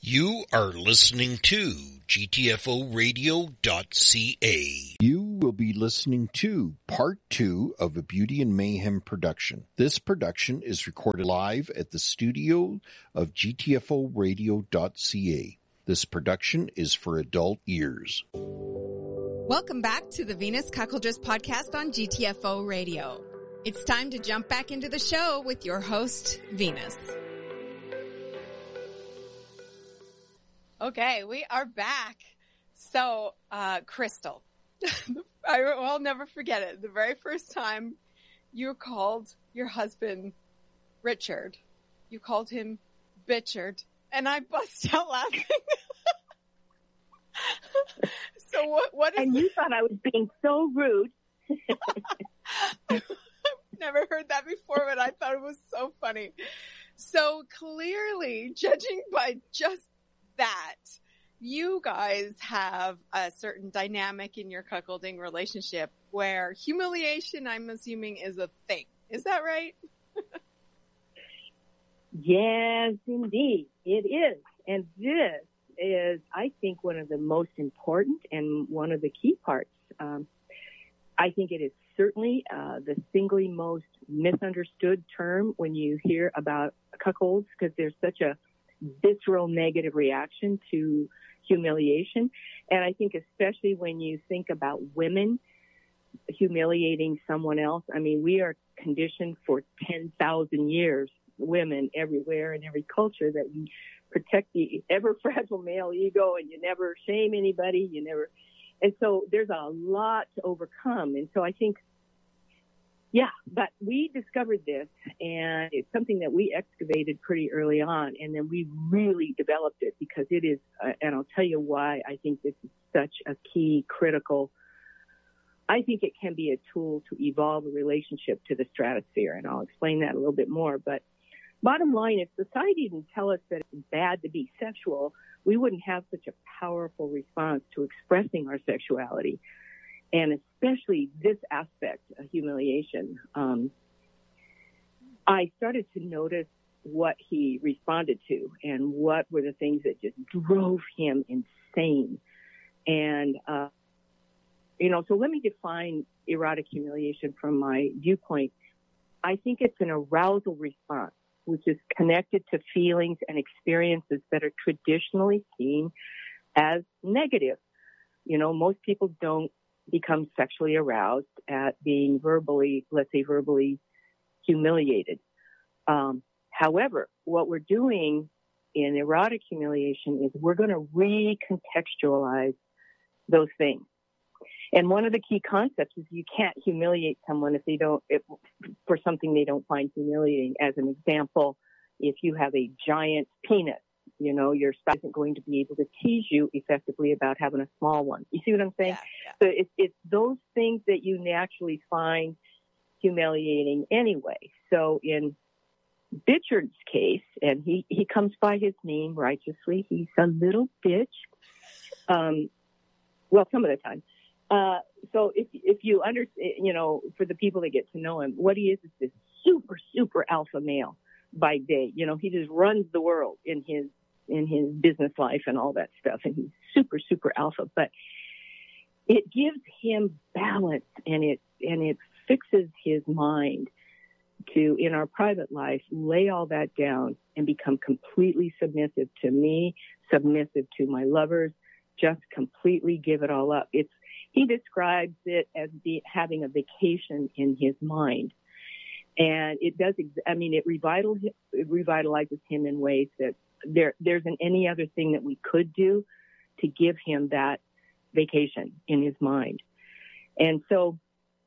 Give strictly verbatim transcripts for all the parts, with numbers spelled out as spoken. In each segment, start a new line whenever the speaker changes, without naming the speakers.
You are listening to G T F O radio dot C A. You will be listening to part two of a Beauty and Mayhem production. This production is recorded live at the studio of G T F O radio dot C A. This production is for adult ears.
Welcome back to the Venus Cuckoldress podcast on G T F O Radio. It's time to jump back into the show with your host, Venus.
Okay, we are back. So, uh, Crystal, I will never forget it. The very first time you called your husband Richard, you called him Bitchard, and I bust out laughing. So what, what is...
And you thought I was being so rude.
I've never heard that before, but I thought it was so funny. So clearly, judging by just that, you guys have a certain dynamic in your cuckolding relationship where humiliation, I'm assuming, is a thing. Is that right?
Yes, indeed. It is. And this is, I think, one of the most important and one of the key parts. Um, I think it is certainly uh, the singly most misunderstood term when you hear about cuckolds, because there's such a visceral negative reaction to humiliation. And I think especially when you think about women humiliating someone else, I mean, we are conditioned for ten thousand years, women everywhere in every culture, that you protect the ever fragile male ego and you never shame anybody, you never, and so there's a lot to overcome. And so I think, yeah, but we discovered this, and it's something that we excavated pretty early on, and then we really developed it because it is, uh, and I'll tell you why I think this is such a key, critical, I think it can be a tool to evolve a relationship to the stratosphere, and I'll explain that a little bit more. But bottom line, if society didn't tell us that it's bad to be sexual, we wouldn't have such a powerful response to expressing our sexuality. And especially this aspect of humiliation, um, I started to notice what he responded to and what were the things that just drove him insane. And, uh, you know, so let me define erotic humiliation from my viewpoint. I think it's an arousal response, which is connected to feelings and experiences that are traditionally seen as negative. You know, most people don't become sexually aroused at being verbally, let's say verbally humiliated. Um, however, what we're doing in erotic humiliation is we're going to recontextualize those things. And one of the key concepts is you can't humiliate someone if they don't, if, for something they don't find humiliating. As an example, if you have a giant penis, you know, your spouse isn't going to be able to tease you effectively about having a small one. You see what I'm saying?
Yeah, yeah.
So it's, it's those things that you naturally find humiliating anyway. So in Bitchard's case, and he, he comes by his name righteously, he's a little bitch. Um, well, some of the time. Uh, so if, if you under, you know, for the people that get to know him, what he is is this super, super alpha male by day. You know, he just runs the world in his, in his business life and all that stuff. And he's super, super alpha, but it gives him balance, and it, and it fixes his mind to, in our private life, lay all that down and become completely submissive to me, submissive to my lovers, just completely give it all up. It's, he describes it as the, having a vacation in his mind. And it does, I mean, it, revital, it revitalizes him in ways that there, there isn't any other thing that we could do to give him that vacation in his mind. And so,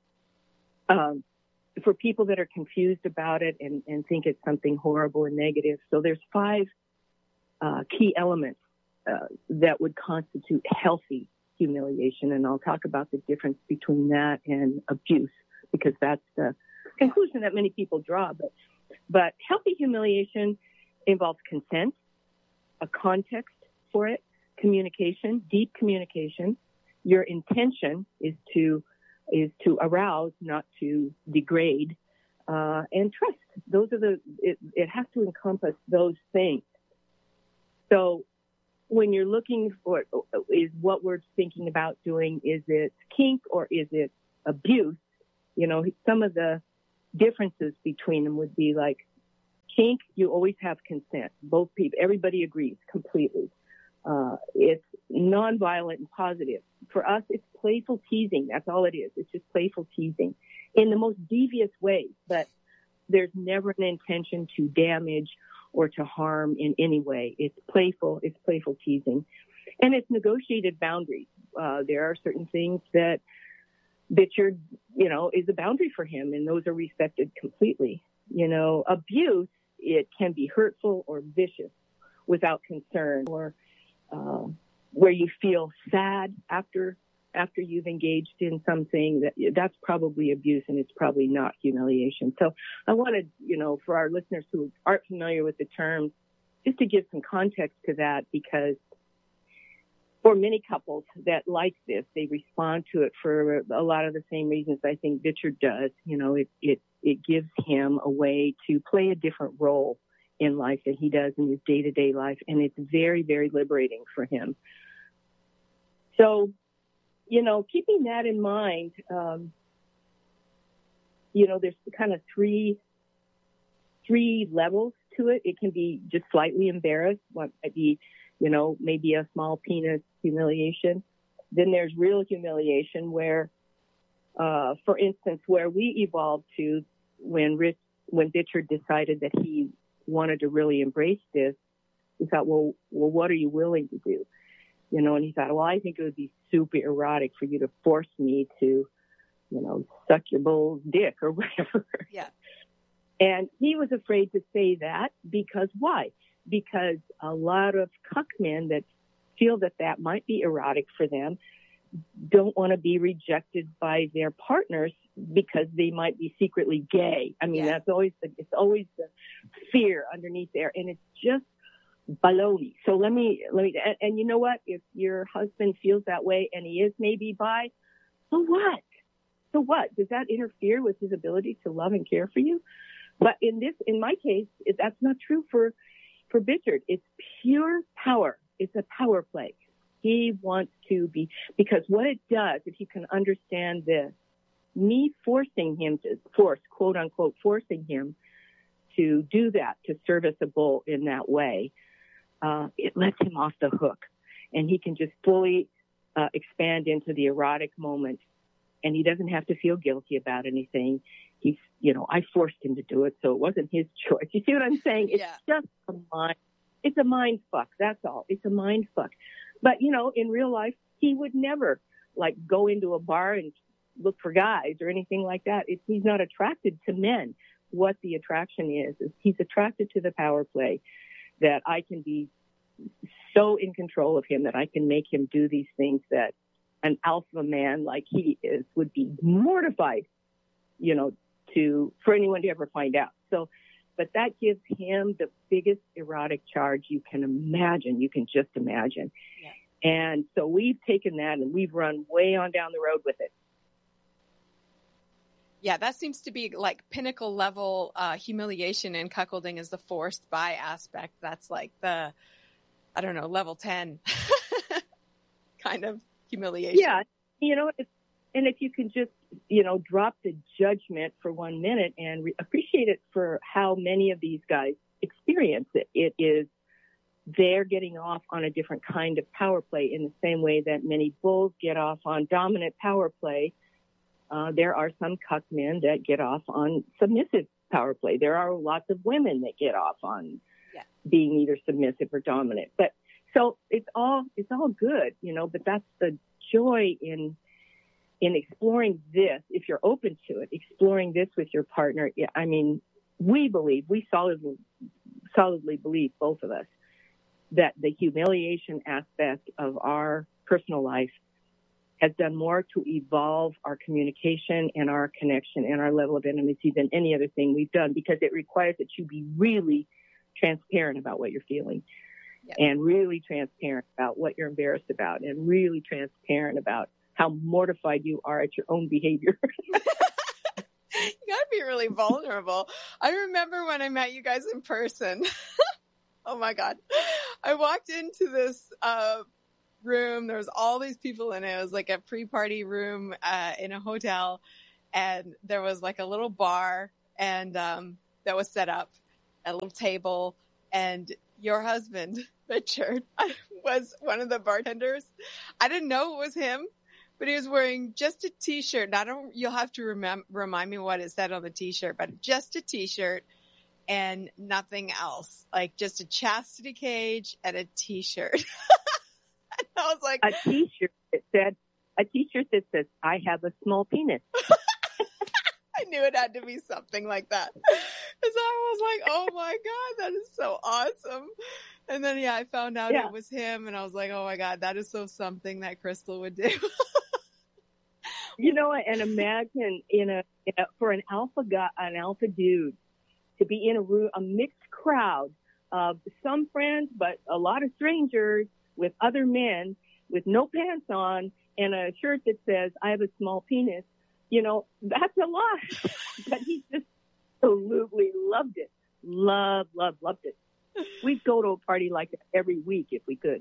um, for people that are confused about it and, and think it's something horrible and negative, so there's five uh, key elements uh, that would constitute healthy humiliation, and I'll talk about the difference between that and abuse, because that's the conclusion that many people draw. But, but healthy humiliation involves consent, a context for it, communication, deep communication. Your intention is to is to arouse, not to degrade, uh, and trust. Those are the. It, it has to encompass those things. So when you're looking for, is what we're thinking about doing, is it kink or is it abuse? You know, some of the differences between them would be like, kink, you always have consent. Both people, everybody agrees completely. Uh, it's nonviolent and positive. For us, it's playful teasing. That's all it is. It's just playful teasing in the most devious ways, but there's never an intention to damage or to harm in any way. It's playful. It's playful teasing. And it's negotiated boundaries. Uh, there are certain things that Bichard, you know, is a boundary for him, and those are respected completely. You know, abuse, it can be hurtful or vicious without concern, or uh, where you feel sad after after you've engaged in something, that that's probably abuse, and it's probably not humiliation. So I wanted, you know, for our listeners who aren't familiar with the terms, just to give some context to that, because for many couples that like this, they respond to it for a lot of the same reasons I think Bichard does. You know, it, it, it gives him a way to play a different role in life than he does in his day-to-day life, and it's very, very liberating for him. So, you know, keeping that in mind, um, you know, there's kind of three, three levels to it. It can be just slightly embarrassed. What might be, you know, maybe a small penis humiliation. Then there's real humiliation where, uh, for instance, where we evolved to when Rich, when Bichard decided that he wanted to really embrace this, we thought, well, well, what are you willing to do? You know, and he thought, well, I think it would be super erotic for you to force me to, you know, suck your bull's dick or whatever.
Yeah.
And he was afraid to say that because why? Because a lot of cuck men that feel that that might be erotic for them don't want to be rejected by their partners because they might be secretly gay. I mean, yeah. that's always the, it's always the fear underneath there, and it's just baloney. So let me let me and, and you know what? If your husband feels that way and he is maybe bi, so what? So what? Does that interfere with his ability to love and care for you? But in this, in my case, it, that's not true for for Bichard. It's pure power. It's a power play. He wants to be, because what it does, if you can understand this, me forcing him to force, quote unquote, forcing him to do that, to service a bull in that way, uh, it lets him off the hook, and he can just fully uh, expand into the erotic moment, and he doesn't have to feel guilty about anything. He's, you know, I forced him to do it, so it wasn't his choice. You see what I'm saying? It's yeah. just a mind. It's a mind fuck. That's all. It's a mind fuck. But, you know, in real life, he would never, like, go into a bar and look for guys or anything like that. It's, he's not attracted to men. What the attraction is, is he's attracted to the power play, that I can be so in control of him that I can make him do these things that an alpha man like he is would be mortified, you know, to, for anyone to ever find out. So, but that gives him the biggest erotic charge you can imagine. You can just imagine. Yeah. And so we've taken that and we've run way on down the road with it.
Yeah, that seems to be like pinnacle level uh, humiliation in cuckolding, is the forced by aspect. That's like the, I don't know, level ten kind of humiliation.
Yeah, you know, it's, and if you can just, you know, drop the judgment for one minute and re- appreciate it for how many of these guys experience it. It is, they're getting off on a different kind of power play in the same way that many bulls get off on dominant power play. Uh, there are some cuck men that get off on submissive power play. There are lots of women that get off on yeah. being either submissive or dominant. But so it's all, it's all good, you know, but that's the joy in, in exploring this. If you're open to it, exploring this with your partner. I mean, we believe, we solidly, solidly believe, both of us, that the humiliation aspect of our personal life has done more to evolve our communication and our connection and our level of intimacy than any other thing we've done, because it requires that you be really transparent about what you're feeling yep. and really transparent about what you're embarrassed about and really transparent about how mortified you are at your own behavior.
You gotta be really vulnerable. I remember when I met you guys in person. Oh my God. I walked into this, uh, room. There was all these people in it. It was like a pre-party room, uh, in a hotel. And there was like a little bar and, um, that was set up, a little table, and your husband, Richard, was one of the bartenders. I didn't know it was him, but he was wearing just a t-shirt. And I don't, you'll have to remem- remind me what it said on the t-shirt, but just a t-shirt and nothing else. Like just a chastity cage and a t-shirt. And I was like,
a t-shirt that said, a t-shirt that says, I have a small penis.
I knew it had to be something like that. And so I was like, oh my God, that is so awesome. And then, yeah, I found out
yeah.
it was him, and I was like, oh my God, that is so something that Crystal would do.
You know, and imagine in a, in a for an alpha guy, an alpha dude to be in a room, a mixed crowd of some friends, but a lot of strangers with other men with no pants on and a shirt that says, I have a small penis. You know, that's a lot. But he just absolutely loved it. Loved, loved, loved it. We'd go to a party like that every week if we could.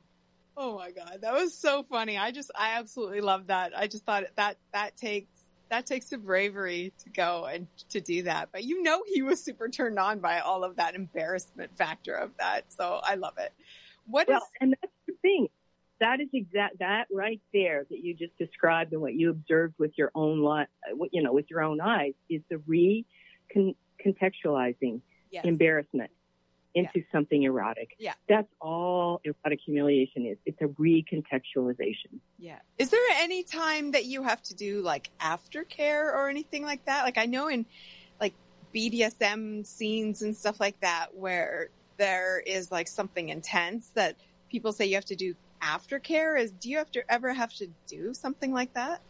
Oh my God. That was so funny. I just, I absolutely love that. I just thought that, that takes, that takes some bravery to go and to do that. But you know, he was super turned on by all of that embarrassment factor of that. So I love it. What
well,
is,
and that's the thing. That is exact, that right there that you just described and what you observed with your own life, you know, with your own eyes is the re-contextualizing
yes.
embarrassment into
yeah.
something erotic.
Yeah.
That's all erotic humiliation is. It's a recontextualization.
Yeah. Is there any time that you have to do like aftercare or anything like that? Like I know in like B D S M scenes and stuff like that where there is like something intense that people say you have to do aftercare. Is do you have to ever have to do something like that?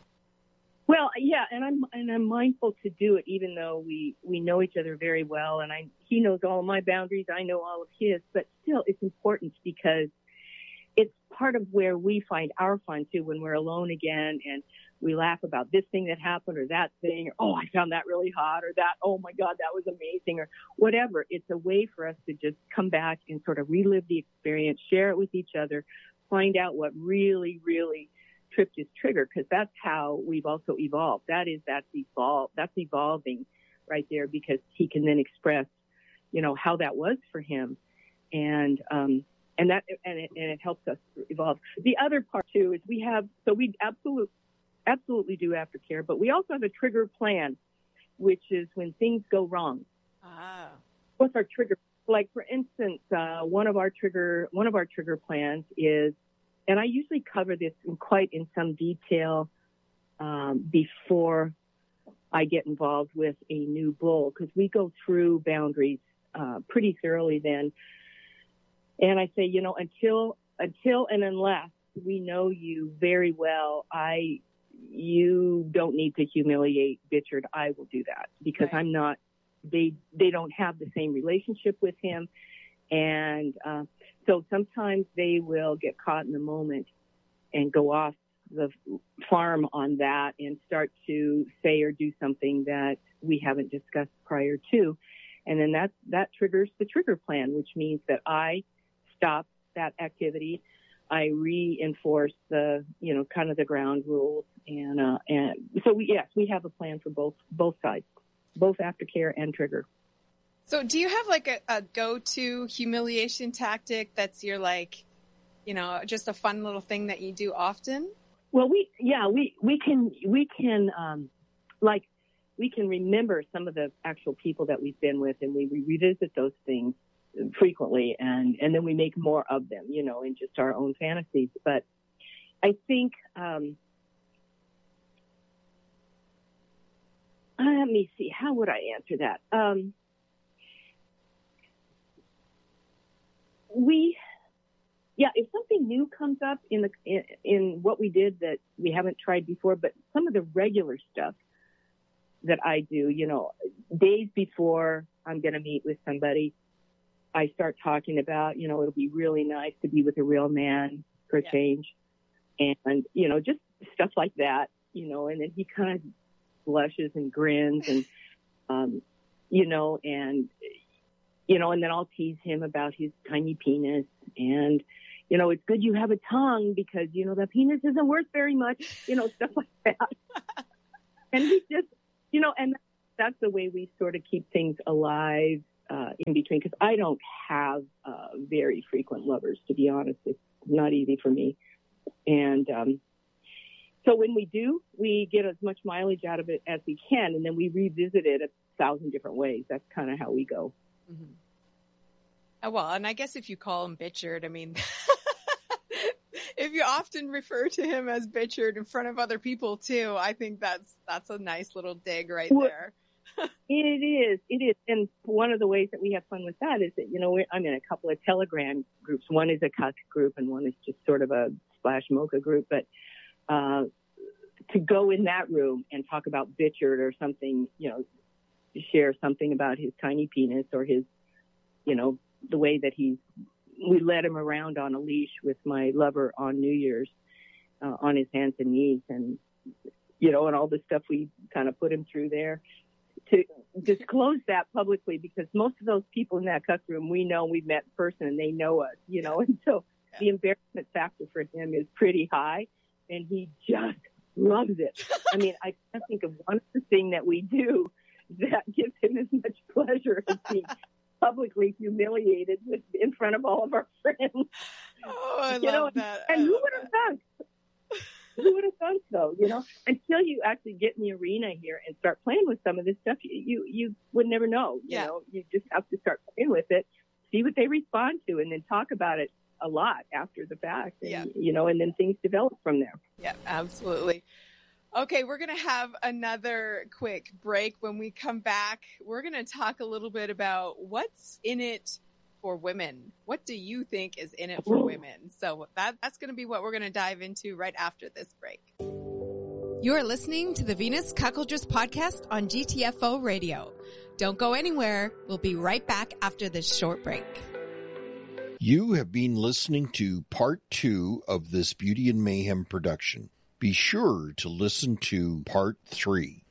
Well, yeah, and I'm and I'm mindful to do it, even though we, we know each other very well, and I he knows all of my boundaries, I know all of his. But still, it's important because it's part of where we find our fun too when we're alone again, and we laugh about this thing that happened or that thing, or oh, I found that really hot, or that oh my God, that was amazing, or whatever. It's a way for us to just come back and sort of relive the experience, share it with each other, find out what really, really tripped his trigger, because that's how we've also evolved. That is, that's evolved, that's evolving right there, because he can then express, you know, how that was for him. And, um, and that, and it, and it helps us evolve. The other part too is we have, so we absolutely, absolutely do aftercare, but we also have a trigger plan, which is when things go wrong.
Ah.
What's our trigger? Like for instance, uh, one of our trigger, one of our trigger plans is, and I usually cover this in quite in some detail um, before I get involved with a new bull, because we go through boundaries uh, pretty thoroughly then. And I say, you know, until until and unless we know you very well, I you don't need to humiliate Richard. I will do that because
right.
I'm not. They they don't have the same relationship with him, and. Uh, So sometimes they will get caught in the moment and go off the farm on that and start to say or do something that we haven't discussed prior to. And then that, that triggers the trigger plan, which means that I stop that activity. I reinforce the, you know, kind of the ground rules. And, uh, and so we, yes, we have a plan for both, both sides, both aftercare and trigger.
So do you have like a, a go-to humiliation tactic that's your like, you know, just a fun little thing that you do often?
Well, we, yeah, we, we can, we can, um, like, we can remember some of the actual people that we've been with, and we, we revisit those things frequently, and, and then we make more of them, you know, in just our own fantasies. But I think, um, let me see, how would I answer that? Um, We, yeah, if something new comes up in the in, in what we did that we haven't tried before, but some of the regular stuff that I do, you know, days before I'm going to meet with somebody, I start talking about, you know, it'll be really nice to be with a real man for a yeah. change, and you know, just stuff like that, you know, and then he kind of blushes and grins, and um, you know, and. you know, and then I'll tease him about his tiny penis and, you know, it's good you have a tongue because, you know, the penis isn't worth very much, you know, stuff like that. And we just, you know, and that's the way we sort of keep things alive uh, in between, because I don't have uh, very frequent lovers, to be honest. It's not easy for me. And um, so when we do, we get as much mileage out of it as we can, and then we revisit it a thousand different ways. That's kind of how we go.
Mm-hmm. Oh, well, and I guess if you call him Bitchard, I mean, if you often refer to him as Bitchard in front of other people too, I think that's that's a nice little dig right well, there.
It is, it is, and one of the ways that we have fun with that is that, you know, we're, I'm in a couple of Telegram groups. One is a cuck group, and one is just sort of a Splash Mocha group. But uh, to go in that room and talk about Bitchard or something, you know, share something about his tiny penis or his, you know, the way that he's, we led him around on a leash with my lover on New Year's, uh, on his hands and knees, and, you know, and all the stuff we kind of put him through there. To disclose that publicly, because most of those people in that cuck room, we know, we've met in person and they know us, you know, and so yeah. the embarrassment factor for him is pretty high, and he just loves it. I mean, I can't think of one thing that we do that gives him as much pleasure as being publicly humiliated with, in front of all of our friends.
Oh, I
you
love
know,
that.
And
I
who
love
would have thunk? Who would have thunk so, you know, until you actually get in the arena here and start playing with some of this stuff, you, you, you would never know, you
yeah.
know, you just have to start playing with it, see what they respond to, and then talk about it a lot after the fact, and,
yeah.
you know, and then things develop from there.
Yeah, absolutely. Okay, we're going to have another quick break. When we come back, we're going to talk a little bit about what's in it for women. What do you think is in it for women? So that, that's going to be what we're going to dive into right after this break.
You're listening to the Venus Cuckoldress podcast on G T F O Radio. Don't go anywhere. We'll be right back after this short break.
You have been listening to part two of this Beauty and Mayhem production. Be sure to listen to part three.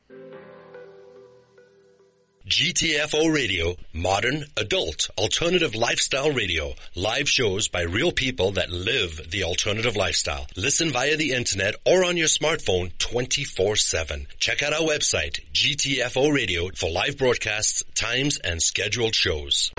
G T F O Radio, modern, adult, alternative lifestyle radio. Live shows by real people that live the alternative lifestyle. Listen via the internet or on your smartphone twenty-four seven. Check out our website, G T F O Radio, for live broadcasts, times, and scheduled shows.